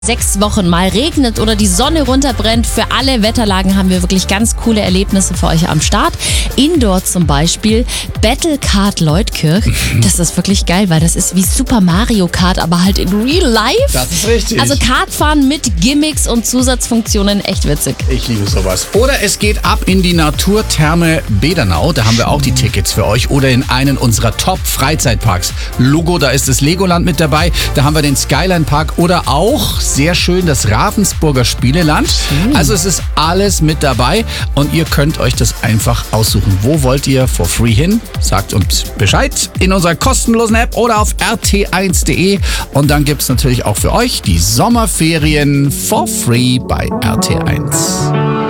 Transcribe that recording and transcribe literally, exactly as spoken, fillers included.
Sechs Wochen mal regnet oder die Sonne runterbrennt. Für alle Wetterlagen haben wir wirklich ganz coole Erlebnisse für euch am Start. Indoor zum Beispiel Battle Kart Leutkirch. Das ist wirklich geil, weil das ist wie Super Mario Kart, aber halt in real life. Das ist richtig. Also Kartfahren mit Gimmicks und Zusatzfunktionen, echt witzig. Ich liebe sowas. Oder es geht ab in die Naturtherme Bedernau. Da haben wir auch die Tickets für euch. Oder in einen unserer Top-Freizeitparks. Logo, da ist das Legoland mit dabei. Da haben wir den Skyline Park oder auch sehr schön das Ravensburger Spieleland. Also es ist alles mit dabei und ihr könnt euch das einfach aussuchen. Wo wollt ihr for free hin? Sagt uns Bescheid in unserer kostenlosen App oder auf r t eins punkt d e. Und dann gibt es natürlich auch für euch die Sommerferien for free bei R T eins.